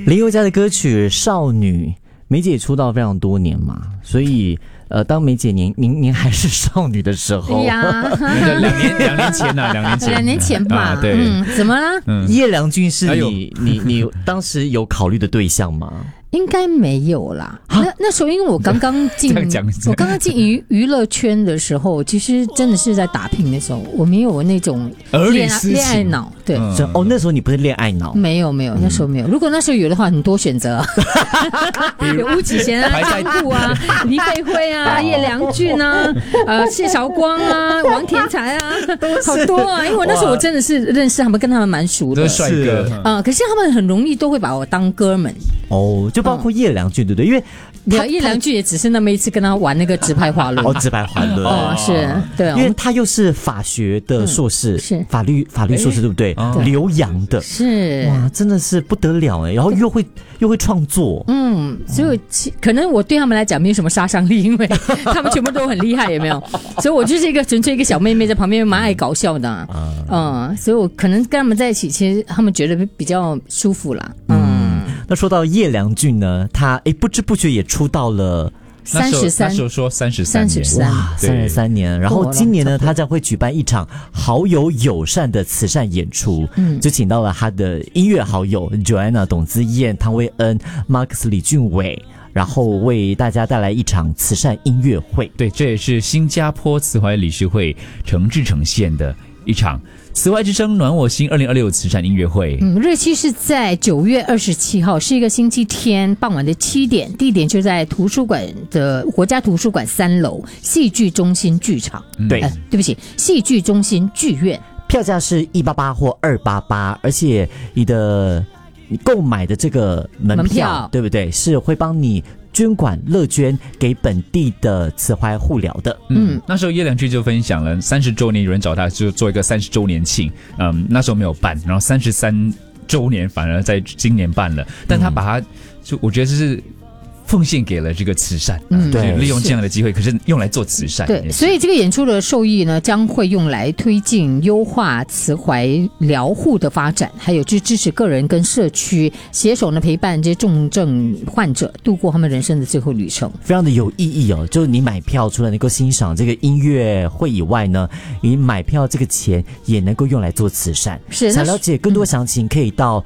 林宥嘉的歌曲《少女》，梅姐也出道非常多年嘛，所以当梅姐您还是少女的时候， 对呀 2年前呐，2年前吧， 对， 怎么了？ 叶良俊是你当时有考虑的对象吗？ 应该没有啦。那时候因为我刚刚进娱乐圈的时候，其实真的是在打拼的时候，我没有那种恋爱脑。对， 那时候你不是恋爱脑？ 没有，那时候没有。如果那时候有的话，很多选择，有巫启贤啊、张顾啊、黎贝辉啊、叶良俊啊、谢韶光啊、王天才啊，好多啊。因为我那时候我真的是认识他们，跟他们蛮熟的， 帅哥。 可是他们很容易都会把我当哥们。 就包括叶良俊，对不对？因为叶良俊也只是那么一次跟他玩那个直排滑轮。 直排滑轮。 是，对。 因为他又是法学的硕士， 是法律硕士，对不对？留洋的， 是哇，真的是不得了哎！然后又会创作， 所以可能我对他们来讲没有什么杀伤力，因为他们全部都很厉害，有没有？所以我就是纯粹一个小妹妹在旁边蛮爱搞笑的，所以我可能跟他们在一起，其实他们觉得比较舒服啦， 那说到叶良俊呢，他不知不觉也出道了 33， 那时候说33年， 哇，33年。然后今年呢，他将会举办一场好友友善的慈善演出，就请到了他的音乐好友 Joanna 董子燕、汤威恩、Marcus 李俊伟，然后为大家带来一场慈善音乐会。 对，这也是新加坡慈怀理事会诚挚呈现的一场慈怀之声暖我心2026慈善音乐会。 日期是在9月27号，是一个星期天傍晚的7点，地点就在图书馆的国家图书馆3楼戏剧中心剧场。 对， 对不起，戏剧中心剧院。 票价是188或288，而且你购买的这个门票，对不对？是会帮你捐款乐捐给本地的慈怀护疗的。 那时候叶良俊就分享了30周年，有人找他就做一个30周年庆，那时候没有办，然后33周年反而在今年办了，但他把它我觉得是奉献给了这个慈善，对，利用这样的机会，可是用来做慈善。 对，所以这个演出的受益呢，将会用来推进优化慈怀疗护的发展，还有支持个人跟社区携手呢陪伴这些重症患者度过他们人生的最后旅程， 非常的有意义哦。就是你买票除了能够欣赏这个音乐会以外呢，你买票这个钱也能够用来做慈善。 是， 想了解更多详情，可以到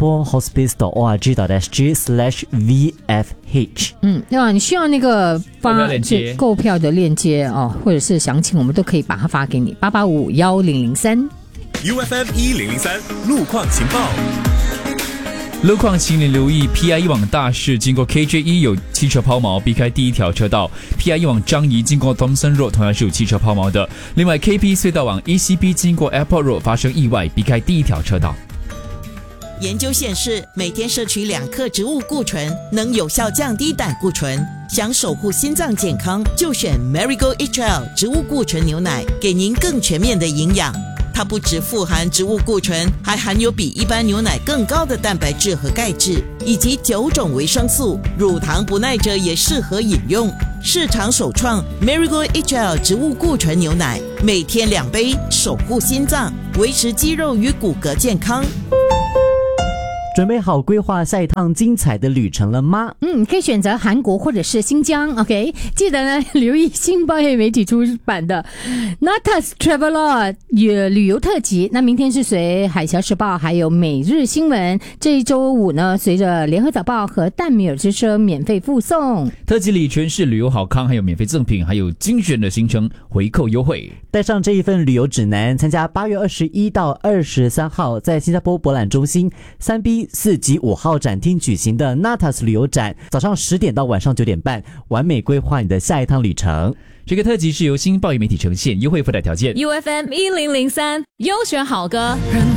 singaporehospice.org.sg/vfh。 那你需要那个购票的链接或者是详情，我们都可以把它发给你。88551003 UFM 1003路况情报。 路况请你留意 PI 一往大市经过 KJ1 有汽车抛锚，避开第一条车道。PI 一往樟宜经过 Thomson Road 同样是有汽车抛锚的。另外 KP 隧道往 ECB 经过 Airport Road 发生意外，避开第一条车道。 研究显示，每天摄取2克植物固醇能有效降低胆固醇。想守护心脏健康，就选 Marigold HL 植物固醇牛奶，给您更全面的营养。它不只富含植物固醇，还含有比一般牛奶更高的蛋白质和钙质，以及9种维生素。乳糖不耐者也适合饮用。市场首创 Marigold HL 植物固醇牛奶，每天2杯，守护心脏，维持肌肉与骨骼健康。 准备好规划下一趟精彩的旅程了吗？ 可以选择韩国或者是新疆。OK， 记得呢留意新报业媒体出版的 Natas Traveler 旅游特辑。那明天是随海峡时报还有每日新闻，这一周5呢随着联合早报和淡米尔之声免费附送。 特辑里全是旅游好康，还有免费赠品，还有精选的行程回扣优惠。 带上这一份旅游指南，参加8月21到23号在新加坡博览中心3B 4级5号展厅举行的 Natas 旅游展，早上10点到晚上9点半，完美规划你的下一趟旅程。 这个特辑是由新报业媒体呈现，优惠附带条件 UFM 1003优选好歌。